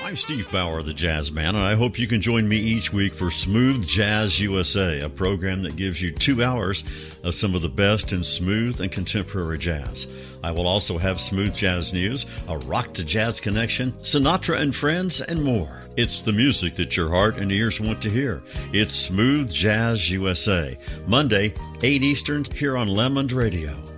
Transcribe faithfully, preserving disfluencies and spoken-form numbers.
I'm Steve Bauer, the Jazz Man, and I hope you can join me each week for Smooth Jazz U S A, a program that gives you two hours of some of the best in smooth and contemporary jazz. I will also have smooth jazz news, a rock to jazz connection, Sinatra and friends, and more. It's the music that your heart and ears want to hear. It's Smooth Jazz U S A, Monday, eight Eastern, here on Lemond Radio.